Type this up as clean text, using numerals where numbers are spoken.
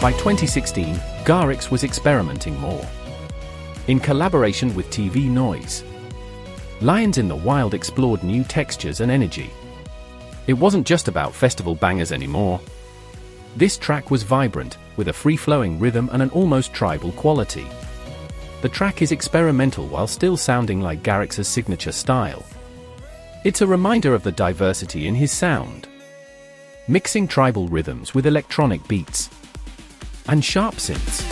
By 2016, Garrix was experimenting more. In collaboration with TV Noise, Lions in the Wild explored new textures and energy. It wasn't just about festival bangers anymore. This track was vibrant, with a free-flowing rhythm and an almost tribal quality. The track is experimental while still sounding like Garrix's signature style. It's a reminder of the diversity in his sound, mixing tribal rhythms with electronic beats and sharp synths.